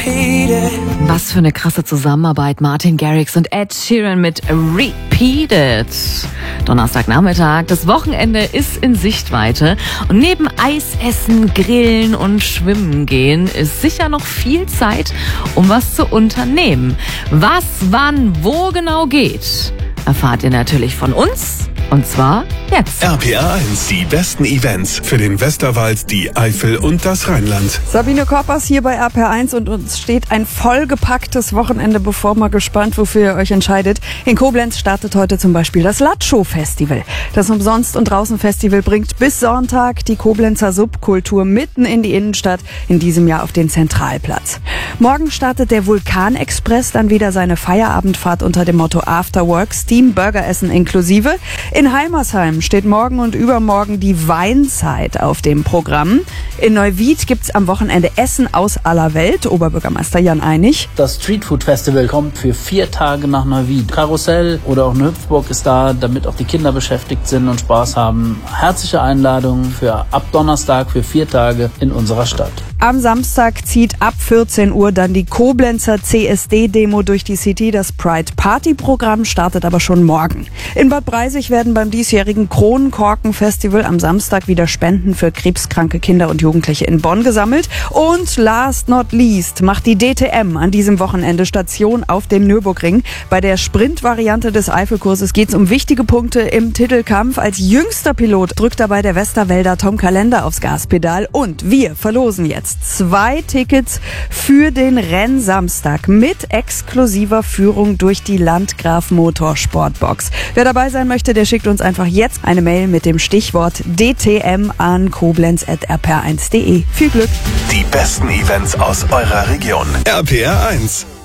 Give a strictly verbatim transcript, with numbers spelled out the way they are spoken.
repeat it. Was für eine krasse Zusammenarbeit. Martin Garrix und Ed Sheeran mit Repeat It. Donnerstagnachmittag, das Wochenende ist in Sichtweite. Und neben Eisessen, Grillen und Schwimmen gehen ist sicher noch viel Zeit, um was zu unternehmen. Was, wann, wo genau geht, erfahrt ihr natürlich von uns. Und zwar jetzt. R P R eins, die besten Events für den Westerwald, die Eifel und das Rheinland. Sabine Koppers hier bei R P R eins und uns steht ein vollgepacktes Wochenende bevor. Mal gespannt, wofür ihr euch entscheidet. In Koblenz startet heute zum Beispiel das Latschow-Festival. Das Umsonst- und Draußen-Festival bringt bis Sonntag die Koblenzer Subkultur mitten in die Innenstadt, in diesem Jahr auf den Zentralplatz. Morgen startet der Vulkan-Express dann wieder seine Feierabendfahrt unter dem Motto Afterwork, Steam, Burgeressen inklusive. In Heimersheim steht morgen und übermorgen die Weinzeit auf dem Programm. In Neuwied gibt's am Wochenende Essen aus aller Welt. Oberbürgermeister Jan Einig. Das Streetfood Festival kommt für vier Tage nach Neuwied. Karussell oder auch eine Hüpfburg ist da, damit auch die Kinder beschäftigt sind und Spaß haben. Herzliche Einladung für ab Donnerstag für vier Tage in unserer Stadt. Am Samstag zieht ab vierzehn Uhr dann die Koblenzer C S D-Demo durch die City. Das Pride-Party-Programm startet aber schon morgen. In Bad Breisig werden beim diesjährigen Kronkorken-Festival am Samstag wieder Spenden für krebskranke Kinder und Jugendliche in Bonn gesammelt. Und last not least macht die D T M an diesem Wochenende Station auf dem Nürburgring. Bei der Sprint-Variante des Eifelkurses geht es um wichtige Punkte im Titelkampf. Als jüngster Pilot drückt dabei der Westerwälder Tom Kalender aufs Gaspedal. Und wir verlosen jetzt zwei Tickets für den Rennsamstag mit exklusiver Führung durch die Landgraf Motorsportbox. Wer dabei sein möchte, der schickt uns einfach jetzt eine Mail mit dem Stichwort D T M an koblenz at r p r eins punkt d e. Viel Glück! Die besten Events aus eurer Region. R P R eins.